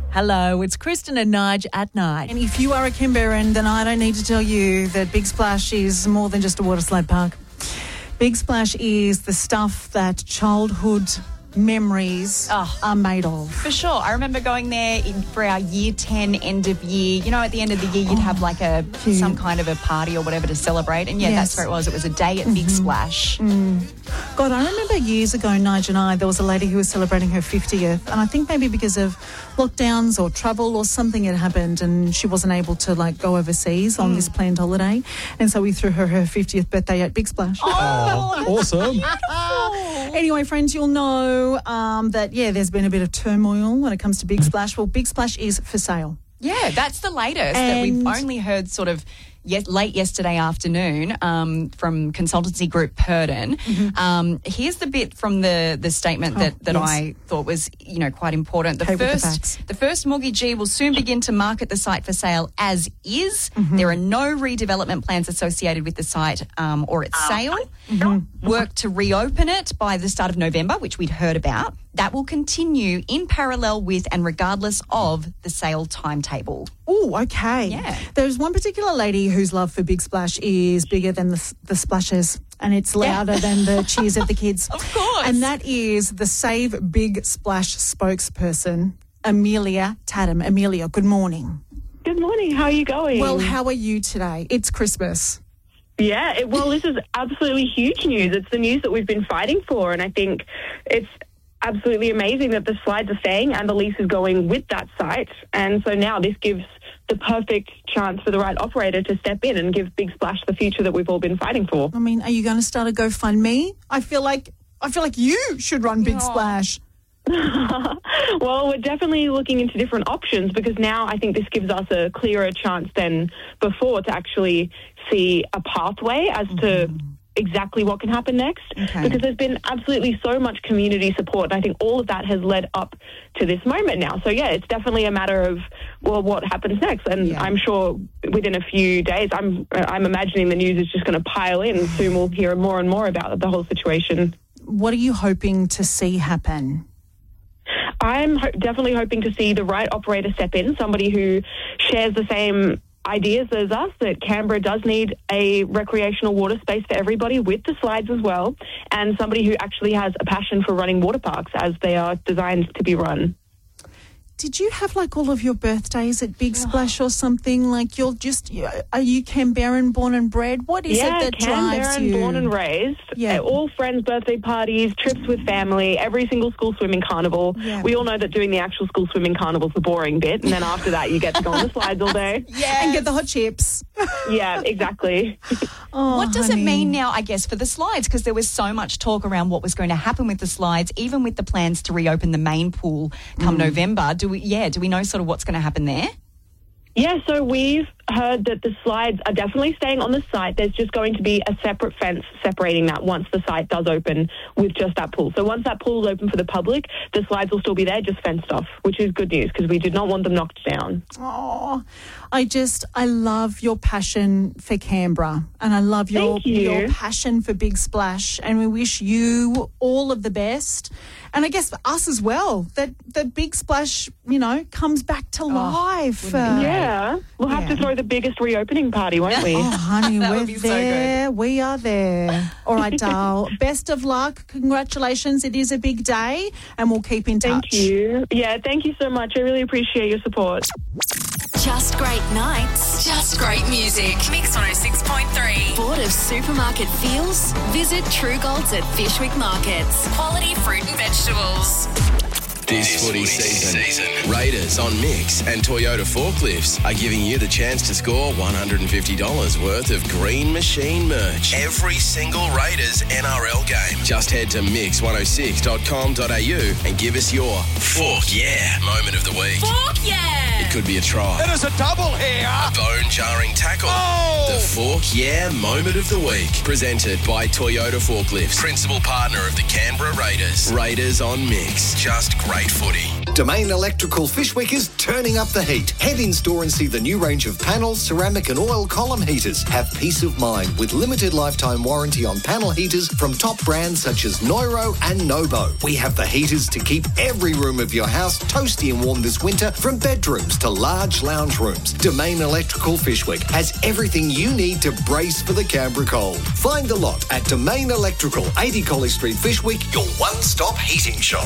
Hello, it's Kristen and Nige at night. And if you are a Canberran, then I don't need to tell you that Big Splash is more than just a water slide park. Big Splash is the stuff that childhood memories are made of. For sure. I remember going there for our year 10 end of year. You know, at the end of the year, you'd have like some kind of a party or whatever to celebrate. And that's where it was. It was a day at Big Splash. God, I remember years ago, Nige and I, there was a lady who was celebrating her 50th. And I think maybe because of lockdowns or travel or something had happened and she wasn't able to go overseas on this planned holiday. And so we threw her 50th birthday at Big Splash. Oh, awesome. Anyway, friends, you'll know that, there's been a bit of turmoil when it comes to Big Splash. Well, Big Splash is for sale. Yeah, that's the latest that we've only heard sort of late yesterday afternoon from consultancy group Purdon. Here's the bit from the statement that I thought was, quite important. The first mortgagee will soon begin to market the site for sale as is. There are no redevelopment plans associated with the site or its sale. Work to reopen it by the start of November, which we'd heard about. That will continue in parallel with and regardless of the sale timetable. Oh, okay. Yeah. There's one particular lady whose love for Big Splash is bigger than the splashes, and it's louder than the cheers of the kids. Of course. And that is the Save Big Splash spokesperson, Amelia Tatum. Amelia, good morning. Good morning. How are you going? Well, how are you today? It's Christmas. Yeah, this is absolutely huge news. It's the news that we've been fighting for, and I think it's absolutely amazing that the slides are staying and the lease is going with that site. And so now this gives the perfect chance for the right operator to step in and give Big Splash the future that we've all been fighting for. I mean, are you going to start a GoFundMe? I feel like you should run Big Splash. Well, we're definitely looking into different options because now I think this gives us a clearer chance than before to actually see a pathway as to exactly what can happen next, because there's been absolutely so much community support, and I think all of that has led up to this moment now. So it's definitely a matter of what happens next, and I'm sure within a few days, I'm imagining the news is just going to pile in, and soon we'll hear more and more about the whole situation. What are you hoping to see happen? I'm definitely hoping to see the right operator step in, somebody who shares the same ideas as us, that Canberra does need a recreational water space for everybody with the slides as well, and somebody who actually has a passion for running water parks as they are designed to be run. Did you have all of your birthdays at Big Splash or something? Are you Canberran born and bred? What is it that drives you? Canberran born and raised. Yeah. All friends' birthday parties, trips with family, every single school swimming carnival. Yeah. We all know that doing the actual school swimming carnival is the boring bit, and then after that you get to go on the slides all day. Yeah, and get the hot chips. Yeah, exactly. What does it mean now, I guess, for the slides? Because there was so much talk around what was going to happen with the slides, even with the plans to reopen the main pool come November. Do we know sort of what's going to happen there? Yeah, so we've heard that the slides are definitely staying on the site. There's just going to be a separate fence separating that once the site does open with just that pool. So once that pool is open for the public, the slides will still be there, just fenced off, which is good news because we did not want them knocked down. Oh, I love your passion for Canberra, and I love your passion for Big Splash, and we wish you all of the best. And I guess for us as well, that Big Splash, comes back to life. Yeah. We'll have to throw the biggest reopening party, won't we? Oh, honey, we're there. So good. We are there. All right, Dal. Best of luck. Congratulations. It is a big day, and we'll keep in touch. Thank you. Yeah, thank you so much. I really appreciate your support. Just great nights. Just great music. Mix 106.3. Bored of supermarket feels? Visit True Golds at Fishwick Markets. Quality fruit and vegetables. This footy season, Raiders on Mix and Toyota Forklifts are giving you the chance to score $150 worth of Green Machine merch every single Raiders NRL game. Just head to mix106.com.au and give us your Fork Yeah moment of the week. Fork Yeah! It could be a try. That is a double here. A bone-jarring tackle. Oh! The Fork Yeah moment of the week. Presented by Toyota Forklifts, principal partner of the Canberra Raiders. Raiders on Mix. Just great footy. Domain Electrical Fishwick is turning up the heat. Head in store and see the new range of panels, ceramic and oil column heaters. Have peace of mind with limited lifetime warranty on panel heaters from top brands such as Neuro and Nobo. We have the heaters to keep every room of your house toasty and warm this winter, from bedrooms to large lounge rooms. Domain Electrical Fishwick has everything you need to brace for the Canberra cold. Find the lot at Domain Electrical, 80 Colley Street, Fishwick, your one-stop heating shop.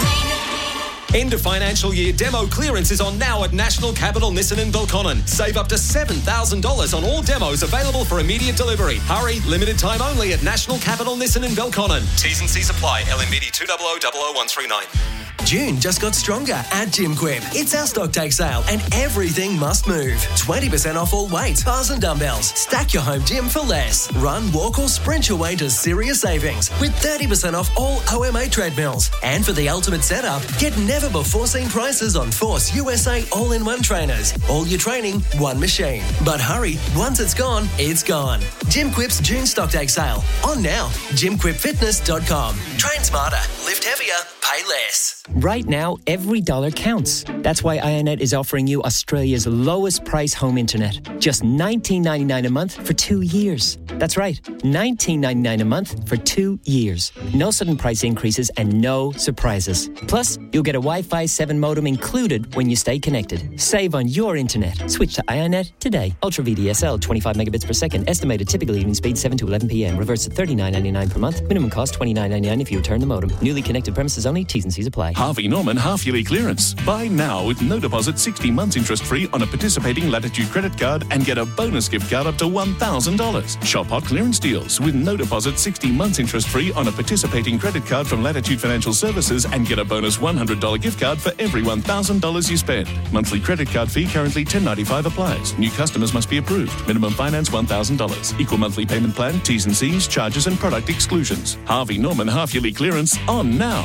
End of financial year demo clearance is on now at National Capital Nissan in Belconnen. Save up to $7,000 on all demos available for immediate delivery. Hurry, limited time only at National Capital Nissan in Belconnen. T's and C's apply. LMBD 2000139. June just got stronger at GymQuip. It's our stock take sale and everything must move. 20% off all weights, bars and dumbbells. Stack your home gym for less. Run, walk or sprint your way to serious savings with 30% off all OMA treadmills. And for the ultimate setup, get never before seen prices on Force USA all-in-one trainers. All your training, one machine. But hurry, once it's gone, it's gone. GymQuip's June stock take sale. On now, gymquipfitness.com. Train smarter, lift heavier, pay less. Right now, every dollar counts. That's why IONET is offering you Australia's lowest price home internet. Just $19.99 a month for 2 years. That's right, $19.99 a month for 2 years. No sudden price increases and no surprises. Plus, you'll get a Wi-Fi 7 modem included when you stay connected. Save on your internet. Switch to IONET today. Ultra VDSL, 25 megabits per second. Estimated typical evening speed 7 to 11 p.m. Reverse at $39.99 per month. Minimum cost $29.99 if you return the modem. Newly connected premises only. T's and C's apply. Harvey Norman half-yearly clearance. Buy now with no deposit, 60 months interest-free on a participating Latitude credit card and get a bonus gift card up to $1,000. Shop hot clearance deals with no deposit, 60 months interest-free on a participating credit card from Latitude Financial Services and get a bonus $100 gift card for every $1,000 you spend. Monthly credit card fee currently $10.95 applies. New customers must be approved. Minimum finance $1,000. Equal monthly payment plan, T's and C's, charges and product exclusions. Harvey Norman half-yearly clearance on now.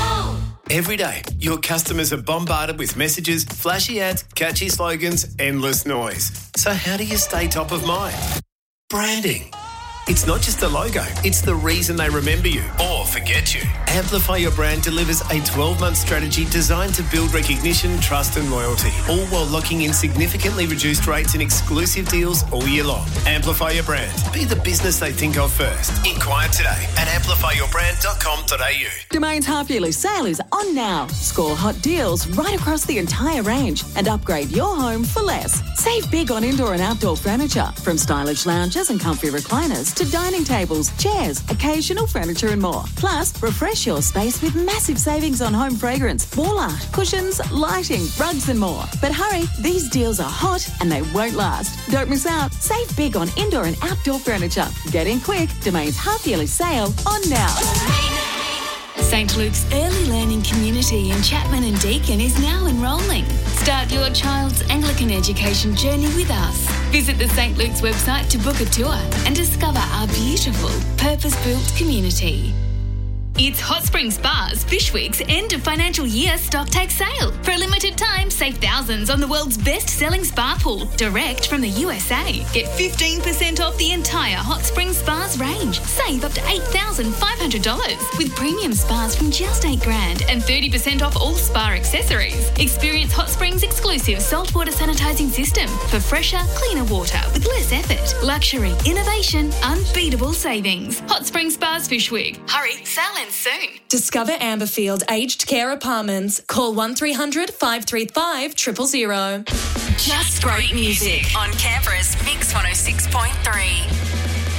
Every day, your customers are bombarded with messages, flashy ads, catchy slogans, endless noise. So how do you stay top of mind? Branding. It's not just a logo, it's the reason they remember you or forget you. Amplify Your Brand delivers a 12-month strategy designed to build recognition, trust and loyalty, all while locking in significantly reduced rates and exclusive deals all year long. Amplify Your Brand. Be the business they think of first. Inquire today at amplifyyourbrand.com.au. Domain's half-yearly sale is on now. Score hot deals right across the entire range and upgrade your home for less. Save big on indoor and outdoor furniture, from stylish lounges and comfy recliners to dining tables, chairs, occasional furniture and more. Plus, refresh your space with massive savings on home fragrance, wall art, cushions, lighting, rugs and more. But hurry, these deals are hot and they won't last. Don't miss out. Save big on indoor and outdoor furniture. Get in quick. Domain's half-yearly sale on now. St. Luke's Early Learning Community in Chapman and Deakin is now enrolling. Start your child's Anglican education journey with us. Visit the St. Luke's website to book a tour and discover our beautiful, purpose-built community. It's Hot Springs Spas Fishwick's end of financial year stock take sale. For a limited time, save thousands on the world's best-selling spa pool, direct from the USA. Get 15% off the entire Hot Springs Spas range. Save up to $8,500 with premium spas from just $8,000 and 30% off all spa accessories. Experience Hot Springs' exclusive saltwater sanitizing system for fresher, cleaner water with less effort. Luxury, innovation, unbeatable savings. Hot Springs Spas Fishwick. Hurry, sale ends soon. Discover Amberfield Aged Care Apartments. Call 1300 535 000. Just great music on Canberra's Mix 106.3.